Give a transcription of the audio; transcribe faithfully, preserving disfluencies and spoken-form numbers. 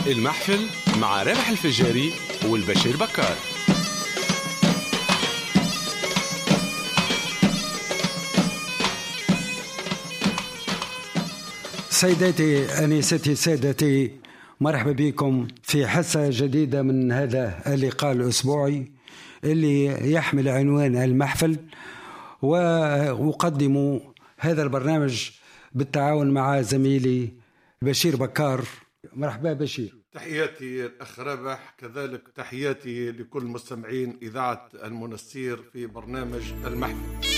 المحفل مع رابح الفجاري والبشير بكار. سيداتي أنيستي سادتي، مرحبا بكم في حصة جديدة من هذا اللقاء الأسبوعي اللي يحمل عنوان المحفل، وأقدم هذا البرنامج بالتعاون مع زميلي بشير بكار. مرحبا بشير. تحياتي الأخ رابح، كذلك تحياتي لكل مستمعين إذاعة المنستير في برنامج المحفل.